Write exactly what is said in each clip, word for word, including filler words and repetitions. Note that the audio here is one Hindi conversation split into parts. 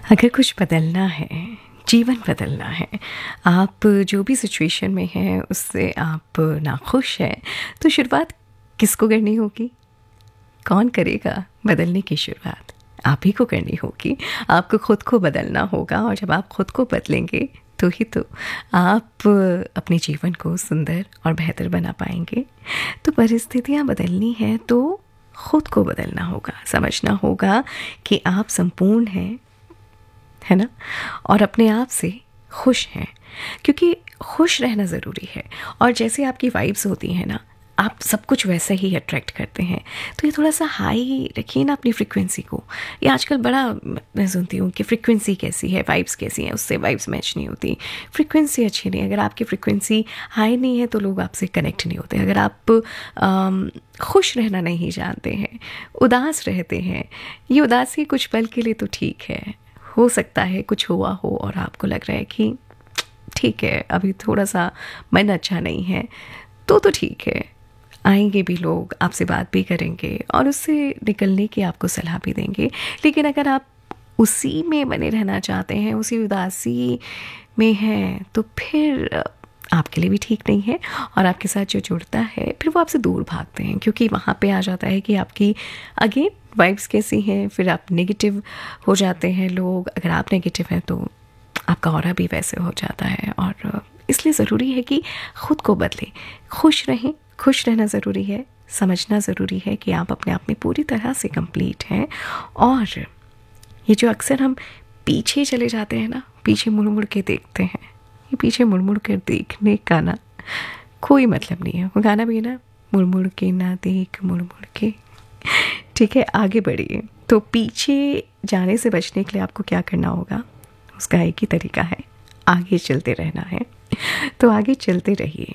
अगर कुछ बदलना है, जीवन बदलना है, आप जो भी सिचुएशन में हैं उससे आप नाखुश हैं, तो शुरुआत किसको करनी होगी? कौन करेगा बदलने की शुरुआत? आप ही को करनी होगी। आपको खुद को बदलना होगा और जब आप खुद को बदलेंगे तो ही तो आप अपने जीवन को सुंदर और बेहतर बना पाएंगे। तो परिस्थितियाँ बदलनी हैं तो खुद को बदलना होगा, समझना होगा कि आप संपूर्ण हैं, है ना? और अपने आप से खुश हैं, क्योंकि खुश रहना ज़रूरी है। और जैसे आपकी वाइब्स होती हैं ना, आप सब कुछ वैसे ही अट्रैक्ट करते हैं। तो ये थोड़ा सा हाई रखिए ना अपनी फ्रिक्वेंसी को। ये आजकल बड़ा मैं सुनती हूँ कि फ्रिक्वेंसी कैसी है, वाइब्स कैसी हैं, उससे वाइब्स मैच नहीं होती। फ्रिक्वेंसी अच्छी नहीं है, अगर आपकी फ्रिक्वेंसी हाई नहीं है तो लोग आपसे कनेक्ट नहीं होते। अगर आप आम, खुश रहना नहीं जानते हैं, उदास रहते हैं, ये उदासी कुछ पल के लिए तो ठीक है, हो सकता है कुछ हुआ हो और आपको लग रहा है कि ठीक है अभी थोड़ा सा मन अच्छा नहीं है, तो तो ठीक है, आएंगे भी लोग, आपसे बात भी करेंगे और उससे निकलने की आपको सलाह भी देंगे। लेकिन अगर आप उसी में बने रहना चाहते हैं, उसी उदासी में हैं, तो फिर आपके लिए भी ठीक नहीं है। और आपके साथ जो जुड़ता है फिर वो आपसे दूर भागते हैं, क्योंकि वहाँ पे आ जाता है कि आपकी अगेन वाइब्स कैसी हैं, फिर आप नेगेटिव हो जाते हैं लोग। अगर आप नेगेटिव हैं तो आपका ऑरा भी वैसे हो जाता है। और इसलिए ज़रूरी है कि ख़ुद को बदलें, खुश रहें। खुश रहना ज़रूरी है, समझना ज़रूरी है कि आप अपने आप में पूरी तरह से कंप्लीट हैं। और ये जो अक्सर हम पीछे चले जाते हैं ना, पीछे मुड़ मुड़ के देखते हैं, ये पीछे मुड़ मुड़ कर देखने का ना कोई मतलब नहीं है। वो गाना भी है ना, मुड़ मुड़ के ना देख, मुड़ मुड़ के, ठीक है, आगे बढ़िए। तो पीछे जाने से बचने के लिए आपको क्या करना होगा, उसका एक ही तरीका है, आगे चलते रहना है। तो आगे चलते रहिए।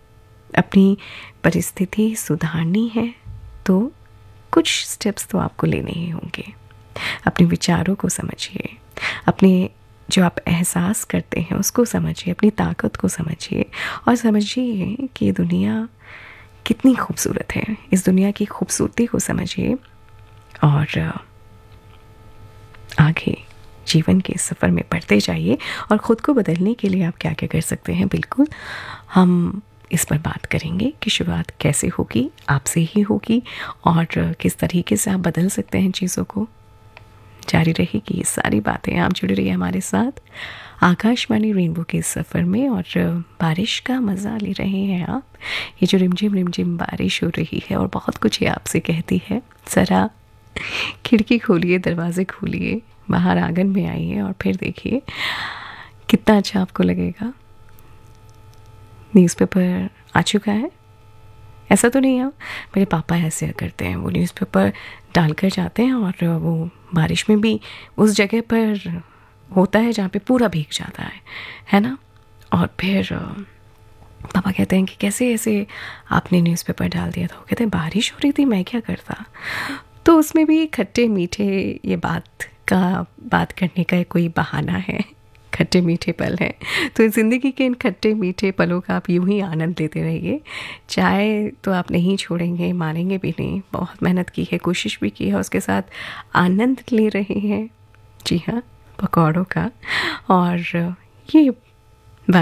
अपनी परिस्थिति सुधारनी है तो कुछ स्टेप्स तो आपको लेने ही होंगे। अपने विचारों को समझिए, अपने जो आप एहसास करते हैं उसको समझिए, अपनी ताकत को समझिए और समझिए कि ये दुनिया कितनी खूबसूरत है। इस दुनिया की खूबसूरती को समझिए और आगे जीवन के सफ़र में बढ़ते जाइए। और ख़ुद को बदलने के लिए आप क्या क्या कर सकते हैं, बिल्कुल हम इस पर बात करेंगे कि शुरुआत कैसे होगी, आपसे ही होगी और किस तरीके से आप बदल सकते हैं चीज़ों को। जारी रहेगी ये सारी बातें, आप जुड़े रहिए हमारे साथ आकाशवाणी रेनबो के सफ़र में। और बारिश का मज़ा ले रहे हैं आप। ये जो रिमझिम रिमझिम बारिश हो रही है और बहुत कुछ ये आपसे कहती है। ज़रा खिड़की खोलिए, दरवाजे खोलिए, बाहर आंगन में आइए और फिर देखिए कितना अच्छा आपको लगेगा। न्यूज़पेपर आ चुका है, ऐसा तो नहीं है, मेरे पापा ऐसे करते हैं, वो न्यूज़पेपर डालकर जाते हैं और वो बारिश में भी उस जगह पर होता है जहाँ पे पूरा भीग जाता है है ना। और फिर पापा कहते हैं कि कैसे ऐसे आपने न्यूज़पेपर डाल दिया था। वो कहते हैं बारिश हो रही थी, मैं क्या करता। तो उसमें भी खट्टे मीठे ये बात का बात करने का कोई बहाना है, खट्टे मीठे पल हैं। तो ज़िंदगी के इन खट्टे मीठे पलों का आप यूं ही आनंद लेते रहिए। चाय तो आप नहीं छोड़ेंगे, मानेंगे भी नहीं। बहुत मेहनत की है, कोशिश भी की है, उसके साथ आनंद ले रहे हैं, जी हाँ, पकौड़ों का। और ये